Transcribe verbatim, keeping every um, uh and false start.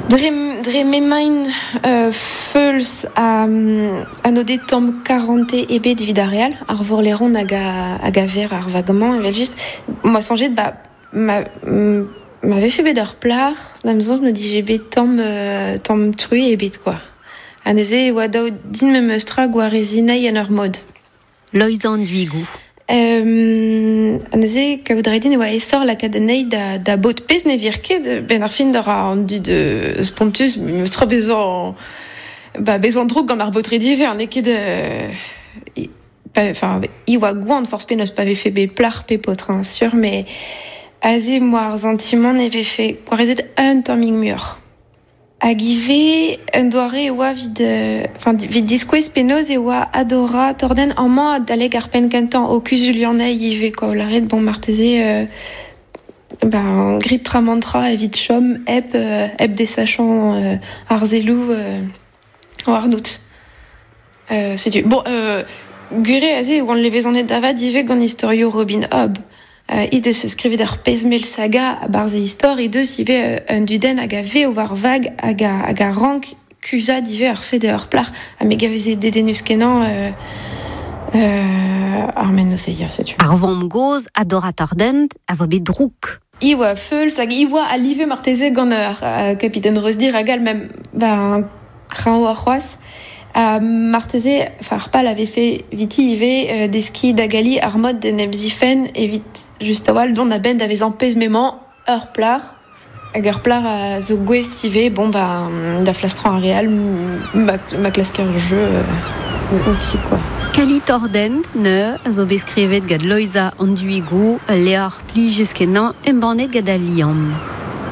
Dre, dre memain euh, feuls à, à noder tom quarante et b de vida real, ar vorleron hag a, hag a ver ar vagement, evel juste, moi songet, bah, ma, m'avait fait bet ur plar, la maison, je me dis, j'ai bet tom, euh, tom truie et bet, quoi. Aneze, oa dao din me meustra gwa rezinei en ur mod. Loizan duigou. Euh, aneze, kaoudre din oa esor la kadenei da, da bot pez ne virket, ben ar fin d'ar an du de spontus, me meustra besoin, bah, besoin de droug gant ar botre diver, ne ket de... Enfin, i oa gouan force penos pave fait be plar pe potrin, sûr, mais aze moi ar sentiment n'eve fait quoi rezet un toming mur. Hag ive un doare oa vid, enfin, vid diskouez penoz e oa adora torden an man daleg ar pen kentan o kuz julianei ive, quoi, o laret, bon, marteze, euh, ben, grit tramantra evit chom, eb, euh, eb des sachants euh, ar zelou euh, o ar nout. Euh, c'est du. Bon, euh, gure aze, oan levezonet davad ive gant historio Robin Hobb. Uh, I deus skrivet ur pezmel saga a barze histor, e deus ive uh, un duden hag a ve o war vag hag a, hag a rank kuzad ive ur fede ur plar a me gaveze dedenus kenan uh, uh, ar men no seia, setu. Ar vom goz adorat ardent a vo bet drouk. I oa feul, hag i oa a live marteze gant ur uh, kapiten Reusdir hag al mem ba kran o ar c'hoaz. Uh, marteze, enfin, ar pal avait fait viti ive euh, des skis d'agali ar mod de nebzifen evit just a wal don a ben d'avez en pez mement ur plar hag ur plar a zo gwest ive bon ba da flastran ar real ma, ma klasker ur jeu euh, outi, quoi. Kalit ordent ne a zo beskrivet gad loiza an duigou le ar pli jeskenan embanet gad a liam.